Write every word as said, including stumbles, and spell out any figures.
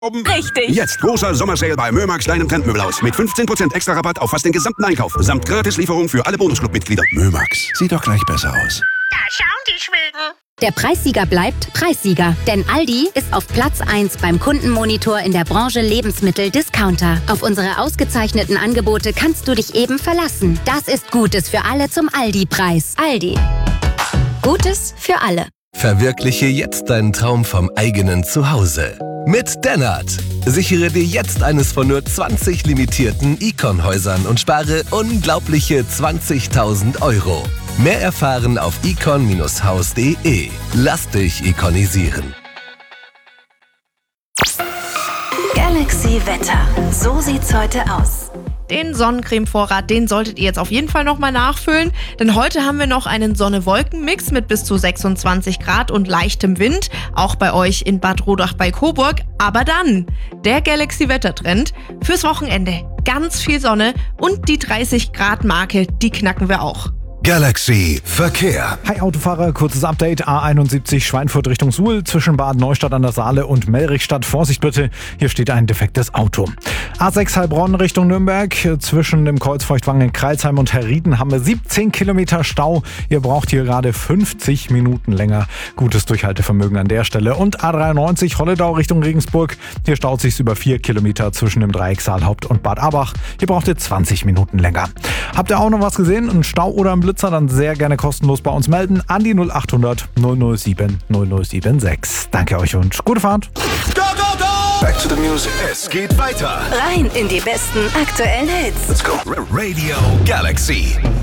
Richtig. Jetzt großer Sommersale bei Mömax kleinem Trendmöbelhaus. Mit fünfzehn Prozent extra Rabatt auf fast den gesamten Einkauf. Samt Gratislieferung für alle Bonusclub-Mitglieder. Mömax, sieht doch gleich besser aus. Da schauen die Schweden. Der Preissieger bleibt Preissieger. Denn Aldi ist auf Platz eins beim Kundenmonitor in der Branche Lebensmittel-Discounter. Auf unsere ausgezeichneten Angebote kannst du dich eben verlassen. Das ist Gutes für alle zum Aldi-Preis. Aldi. Gutes für alle. Verwirkliche jetzt deinen Traum vom eigenen Zuhause. Mit Dennert. Sichere dir jetzt eines von nur zwanzig limitierten Icon-Häusern und spare unglaubliche zwanzigtausend Euro. Mehr erfahren auf icon Bindestrich haus punkt de. Lass dich ikonisieren. Galaxy Wetter. So sieht's heute aus. Den Sonnencreme-Vorrat, den solltet ihr jetzt auf jeden Fall nochmal nachfüllen, denn heute haben wir noch einen Sonne-Wolken-Mix mit bis zu sechsundzwanzig Grad und leichtem Wind, auch bei euch in Bad Rodach bei Coburg. Aber dann der Galaxy-Wettertrend fürs Wochenende. Ganz viel Sonne und die dreißig Grad Marke, die knacken wir auch. Galaxy Verkehr. Hi Autofahrer, kurzes Update. A einundsiebzig Schweinfurt Richtung Suhl zwischen Bad Neustadt an der Saale und Mellrichstadt. Vorsicht bitte, hier steht ein defektes Auto. A sechs Heilbronn Richtung Nürnberg. Zwischen dem Kreuz Feuchtwangen, Kreilsheim und Herrieden haben wir siebzehn Kilometer Stau. Ihr braucht hier gerade fünfzig Minuten länger. Gutes Durchhaltevermögen an der Stelle. Und A dreiundneunzig Holledau Richtung Regensburg. Hier staut sich über vier Kilometer zwischen dem Dreieck Saalhaupt und Bad Abach. Hier braucht ihr zwanzig Minuten länger. Habt ihr auch noch was gesehen? Ein Stau oder ein Blitzer? Dann sehr gerne kostenlos bei uns melden an die null acht hundert null null sieben null null sieben sechs. Danke euch und gute Fahrt. Go, go, go! Back to the music. Es geht weiter. Rein in die besten aktuellen Hits. Let's go. Radio Galaxy.